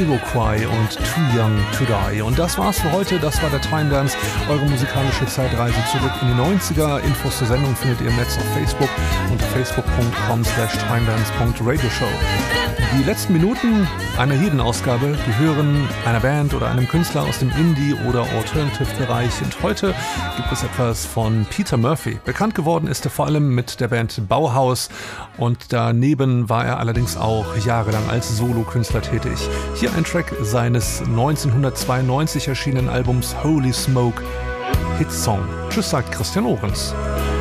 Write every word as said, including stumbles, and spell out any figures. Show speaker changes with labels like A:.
A: Jamiroquai und Too Young to Die. Und das war's für heute. Das war der Time Dance, eure musikalische Zeitreise zurück in die neunziger. Infos zur Sendung findet ihr im Netz auf Facebook unter facebook punkt com slash timedance punkt radioshow. Die letzten Minuten einer jeden Ausgabe gehören einer Band oder einem Künstler aus dem Indie- oder Alternative-Bereich. Und heute gibt es etwas von Peter Murphy. Bekannt geworden ist er vor allem mit der Band Bauhaus und daneben war er allerdings auch jahrelang als Solokünstler tätig. Hier ein Track seines neunzehnhundertzweiundneunzig erschienenen Albums Holy Smoke, Hitsong. Tschüss, sagt Christian Ohrens.